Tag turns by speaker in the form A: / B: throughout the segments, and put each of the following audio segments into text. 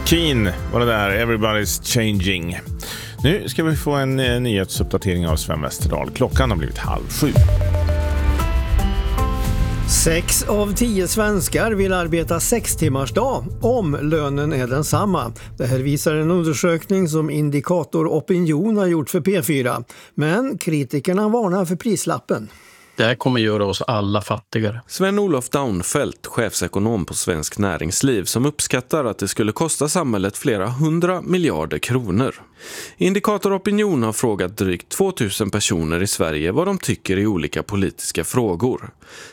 A: Keane var det där, Everybody's Changing. Nu ska vi få en nyhetsuppdatering av Sven Westerdahl. Klockan har blivit 6:30.
B: 6 av 10 svenskar vill arbeta 6-timmarsdag om lönen är densamma. Det här visar en undersökning som Indikator Opinion har gjort för P4. Men kritikerna varnar för prislappen.
C: Det här kommer göra oss alla fattigare.
D: Sven-Olof Daunfeldt, chefsekonom på Svensk Näringsliv, som uppskattar att det skulle kosta samhället flera 100 miljarder kronor. Indikator Opinion har frågat drygt 2000 personer i Sverige vad de tycker i olika politiska frågor.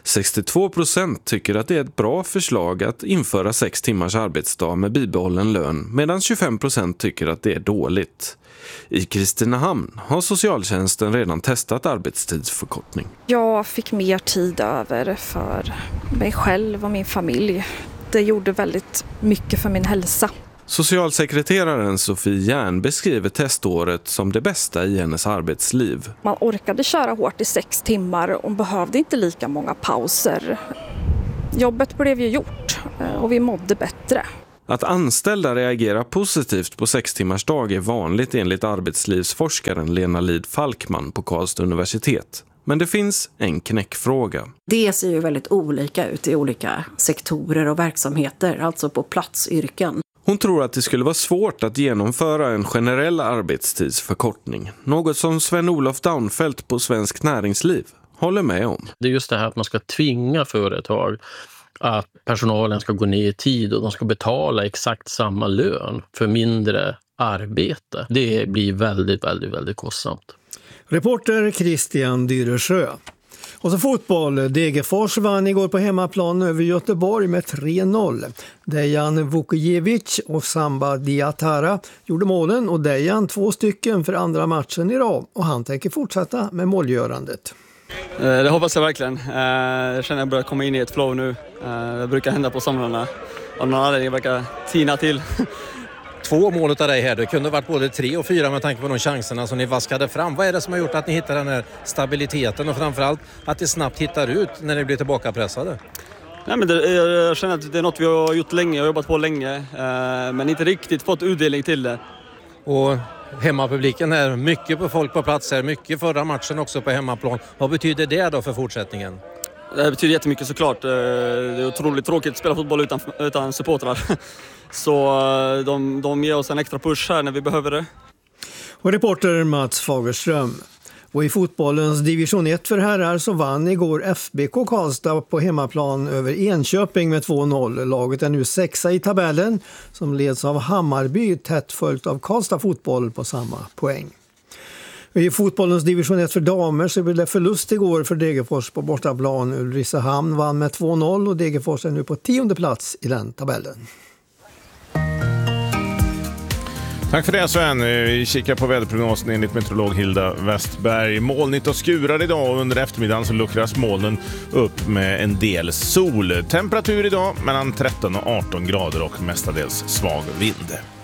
D: 62% tycker att det är ett bra förslag att införa 6 timmars arbetsdag med bibehållen lön, medan 25% tycker att det är dåligt. I Kristinehamn har socialtjänsten redan testat arbetstidsförkortning.
E: Jag fick mer tid över för mig själv och min familj. Det gjorde väldigt mycket för min hälsa.
D: Socialsekreteraren Sofie Järn beskriver teståret som det bästa i hennes arbetsliv.
E: Man orkade köra hårt i 6 timmar och behövde inte lika många pauser. Jobbet blev ju gjort och vi mådde bättre.
D: Att anställda reagerar positivt på 6 timmars dag är vanligt enligt arbetslivsforskaren Lena Lid Falkman på Karlstad universitet. Men det finns en knäckfråga.
F: Det ser ju väldigt olika ut i olika sektorer och verksamheter, alltså på platsyrken.
D: Hon tror att det skulle vara svårt att genomföra en generell arbetstidsförkortning. Något som Sven-Olof Daunfeldt på Svensk Näringsliv håller med om.
C: Det är just det här att man ska tvinga företag att personalen ska gå ner i tid och de ska betala exakt samma lön för mindre arbete. Det blir väldigt kostsamt. Reporter
B: Christian Dyresjö. Och så fotboll. Degerfors vann igår på hemmaplan över Göteborg med 3-0. Dejan Vukojevic och Samba Diatara gjorde målen och Dejan 2 stycken för andra matchen i rad. Och han tänker fortsätta med målgörandet.
G: Det hoppas jag verkligen. Jag känner att jag börjar komma in i ett flow nu. Det brukar hända på somrarna. Av någon anledning verkar tina till.
H: 2 mål av dig här. Det kunde varit både 3 och 4 med tanke på de chanserna som ni vaskade fram. Vad är det som har gjort att ni hittar den här stabiliteten och framförallt att det snabbt hittar ut när ni blir tillbakapressade?
G: Nej, men jag känner att det är något vi har gjort länge och jobbat på länge. Men inte riktigt fått utdelning till det.
H: Och hemmapubliken är mycket på folk på plats här. Mycket förra matchen också på hemmaplan. Vad betyder det då för fortsättningen?
G: Det betyder jättemycket såklart. Det är otroligt tråkigt att spela fotboll utan supportrar. Så de ger oss en extra push här när vi behöver det.
B: Och reporter Mats Fagerström. Och i fotbollens division 1 för herrar så vann igår FBK Karlstad på hemmaplan över Enköping med 2-0. Laget är nu 6:a i tabellen som leds av Hammarby, tätt följt av Karlstad fotboll på samma poäng. I fotbollens division 1 för damer så blev det förlust igår för Degerfors på bortaplan. Ulricehamn vann med 2-0 och Degerfors är nu på 10:e plats i den tabellen.
A: Tack för det Sven. Vi kikar på väderprognosen enligt meteorolog Hilda Westberg. Molnigt och skurar idag och under eftermiddagen så luckras molnen upp med en del sol. Temperatur idag mellan 13 och 18 grader och mestadels svag vind.